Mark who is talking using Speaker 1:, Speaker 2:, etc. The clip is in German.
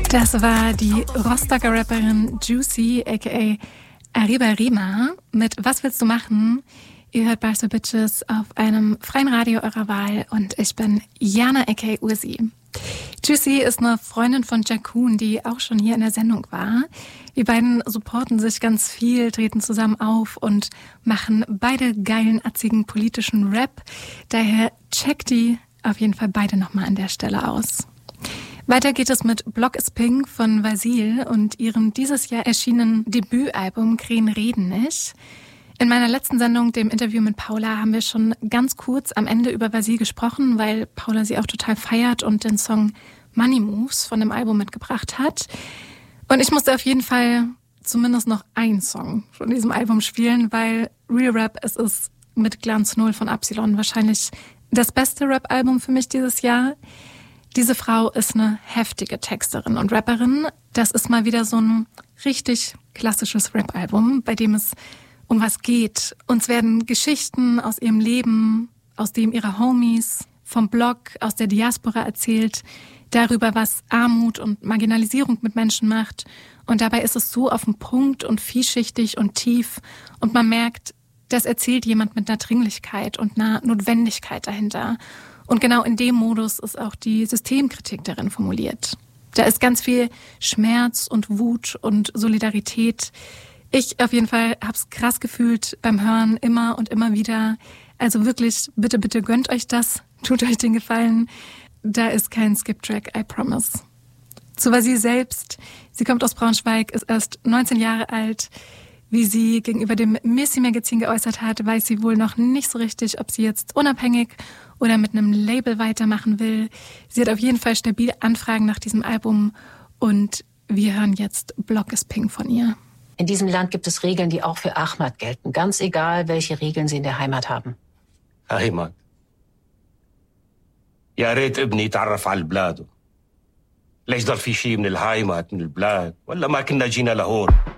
Speaker 1: Das war die Rostocker Rapperin Juicy, aka Arriba Rima, mit Was willst du machen? Ihr hört Barca Bitches auf einem freien Radio eurer Wahl und ich bin Jana, aka Ursi. Juicy ist eine Freundin von Jakun, die auch schon hier in der Sendung war. Die beiden supporten sich ganz viel, treten zusammen auf und machen beide geilen, atzigen politischen Rap. Daher checkt die auf jeden Fall beide nochmal an der Stelle aus. Weiter geht es mit Block is Pink von Vasil und ihrem dieses Jahr erschienenen Debütalbum Krähen reden nicht. In meiner letzten Sendung, dem Interview mit Paula, haben wir schon ganz kurz am Ende über Vasil gesprochen, weil Paula sie auch total feiert und den Song Money Moves von dem Album mitgebracht hat. Und ich musste auf jeden Fall zumindest noch einen Song von diesem Album spielen, weil Real Rap, es ist mit Glanz Null von Absilon wahrscheinlich das beste Rap-Album für mich dieses Jahr. Diese Frau ist eine heftige Texterin und Rapperin. Das ist mal wieder so ein richtig klassisches Rap-Album, bei dem es um was geht. Uns werden Geschichten aus ihrem Leben, aus dem ihrer Homies, vom Blog, aus der Diaspora erzählt, darüber, was Armut und Marginalisierung mit Menschen macht. Und dabei ist es so auf den Punkt und vielschichtig und tief. Und man merkt, das erzählt jemand mit einer Dringlichkeit und einer Notwendigkeit dahinter. Und genau in dem Modus ist auch die Systemkritik darin formuliert. Da ist ganz viel Schmerz und Wut und Solidarität. Ich auf jeden Fall hab's krass gefühlt beim Hören immer und immer wieder. Also wirklich, bitte, bitte gönnt euch das. Tut euch den Gefallen. Da ist kein Skip-Track, I promise. Zu Vasil selbst. Sie kommt aus Braunschweig, ist erst 19 Jahre alt. Wie sie gegenüber dem Missy-Magazin geäußert hat, weiß sie wohl noch nicht so richtig, ob sie jetzt unabhängig oder mit einem Label weitermachen will. Sie hat auf jeden Fall stabile Anfragen nach diesem Album und wir hören jetzt Block is Pink von ihr.
Speaker 2: In diesem Land gibt es Regeln, die auch für Ahmad gelten. Ganz egal, welche Regeln sie in der Heimat haben.
Speaker 3: Heimat. يا ريت ابني يتعرف على بلاده. ليش ضل في شيء من الهايمات من البلاد ولا ما كنا جينا لهون.